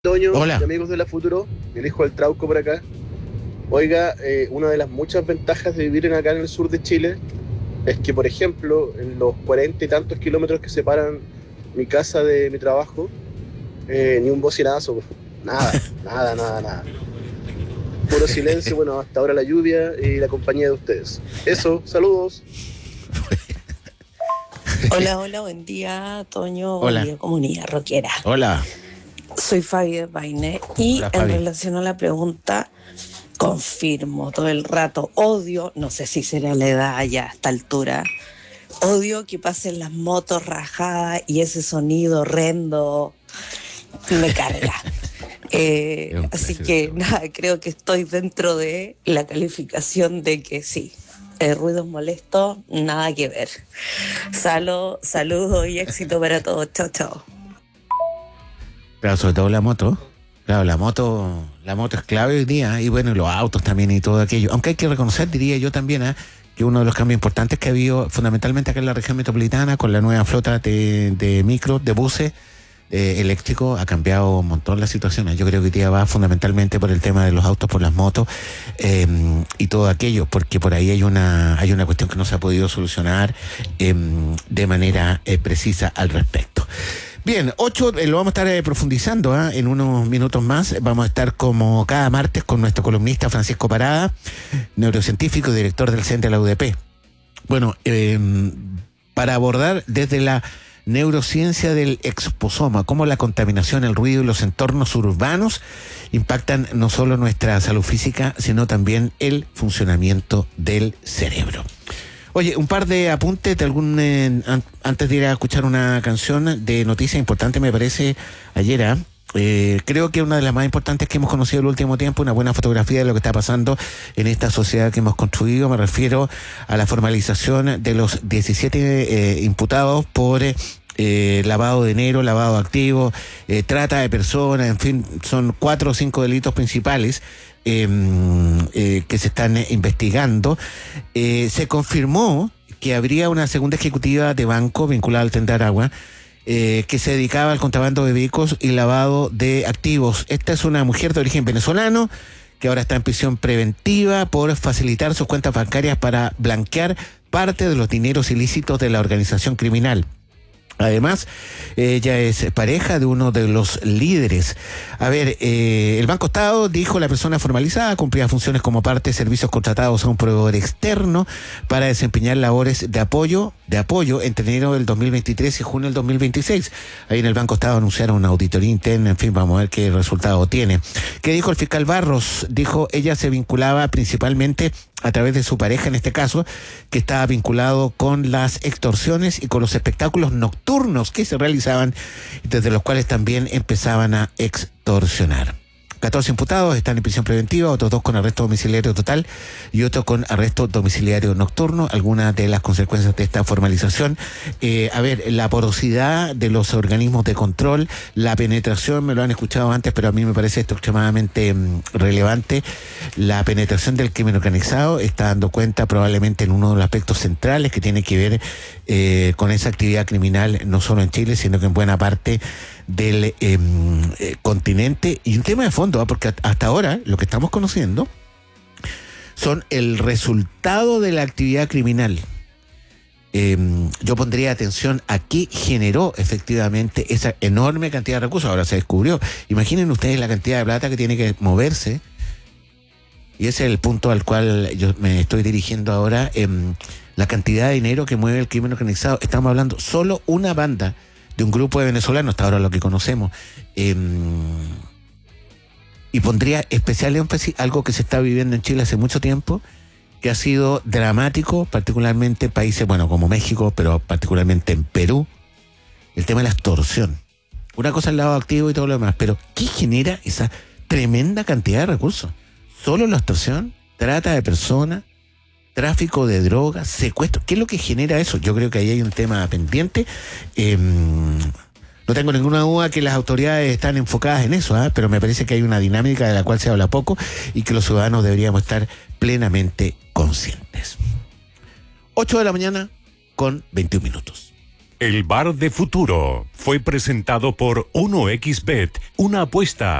Toño Hola. y amigos de la Futuro, el hijo del Trauco por acá. Oiga, una de las muchas ventajas de vivir acá en el sur de Chile es que, por ejemplo, en los 40 y tantos kilómetros que separan mi casa de mi trabajo, ni un bocinazo, nada, nada, nada, nada. Puro silencio, bueno, hasta ahora la lluvia y la compañía de ustedes. Eso, saludos. Hola, hola, buen día, Toño, buen Hola. día, comunidad rockera. Hola. Soy Fabi de Paine y Hola, en Fabi. relación a la pregunta, confirmo todo el rato, odio, no sé si será la edad ya a esta altura, odio que pasen las motos rajadas y ese sonido horrendo me carga. Es un Así clásico ese que auto. nada, creo que estoy dentro de la calificación de que sí. Ruidos molestos, nada que ver. Saludos y éxito para todos. Chao, chao. Claro, sobre todo la moto. Claro, la moto es clave hoy día, y bueno, y los autos también y todo aquello. Aunque hay que reconocer, diría yo también, que uno de los cambios importantes que ha habido, fundamentalmente acá en la región metropolitana, con la nueva flota de micros, de buses eléctricos, ha cambiado un montón la situación. Yo creo que hoy día va fundamentalmente por el tema de los autos, por las motos y todo aquello, porque por ahí hay una cuestión que no se ha podido solucionar de manera precisa al respecto. Bien, 8, lo vamos a estar profundizando en unos minutos más. Vamos a estar como cada martes con nuestro columnista Francisco Parada, neurocientífico y director del CEN de la UDP. Bueno, para abordar desde la neurociencia del exposoma, cómo la contaminación, el ruido y los entornos urbanos impactan no solo nuestra salud física, sino también el funcionamiento del cerebro. Oye, un par de apuntes de antes de ir a escuchar una canción de noticia importante, me parece, ayer. Creo que una de las más importantes que hemos conocido en el último tiempo, una buena fotografía de lo que está pasando en esta sociedad que hemos construido. Me refiero a la formalización de los 17 imputados por lavado de dinero, lavado de activos, trata de personas, en fin, son 4 o 5 delitos principales que se están investigando. Se confirmó que habría una segunda ejecutiva de banco vinculada al Tren de Aragua, que se dedicaba al contrabando de vehículos y lavado de activos. Esta es una mujer de origen venezolano que ahora está en prisión preventiva por facilitar sus cuentas bancarias para blanquear parte de los dineros ilícitos de la organización criminal. Además, ella es pareja de uno de los líderes. A ver, el Banco Estado, dijo la persona formalizada, cumplía funciones como parte de servicios contratados a un proveedor externo para desempeñar labores de apoyo entre enero del 2023 y junio del 2026. Ahí en el Banco Estado anunciaron una auditoría interna, en fin, vamos a ver qué resultado tiene. ¿Qué dijo el fiscal Barros? Dijo, ella se vinculaba principalmente a través de su pareja, en este caso, que estaba vinculado con las extorsiones y con los espectáculos nocturnos que se realizaban, desde los cuales también empezaban a extorsionar. 14 imputados están en prisión preventiva, otros 2 con arresto domiciliario total y otro con arresto domiciliario nocturno. Algunas de las consecuencias de esta formalización, la porosidad de los organismos de control, la penetración, me lo han escuchado antes, pero a mí me parece esto extremadamente relevante. La penetración del crimen organizado está dando cuenta probablemente en uno de los aspectos centrales que tiene que ver con esa actividad criminal, no solo en Chile, sino que en buena parte del continente. Y un tema de fondo, porque hasta ahora lo que estamos conociendo son el resultado de la actividad criminal. Yo pondría atención a qué generó efectivamente esa enorme cantidad de recursos. Ahora se descubrió. Imaginen ustedes la cantidad de plata que tiene que moverse, y ese es el punto al cual yo me estoy dirigiendo ahora. La cantidad de dinero que mueve el crimen organizado. Estamos hablando solo una banda de un grupo de venezolanos, hasta ahora lo que conocemos, y pondría especial énfasis algo que se está viviendo en Chile hace mucho tiempo, que ha sido dramático, particularmente en países, bueno, como México, pero particularmente en Perú, el tema de la extorsión. Una cosa es el lavado de activos y todo lo demás, pero ¿qué genera esa tremenda cantidad de recursos? Solo la extorsión, trata de personas, tráfico de drogas, secuestro. ¿Qué es lo que genera eso? Yo creo que ahí hay un tema pendiente. No tengo ninguna duda que las autoridades están enfocadas en eso, pero me parece que hay una dinámica de la cual se habla poco y que los ciudadanos deberíamos estar plenamente conscientes. 8 de la mañana con 21 minutos. El Bar de Futuro fue presentado por 1xBet, una apuesta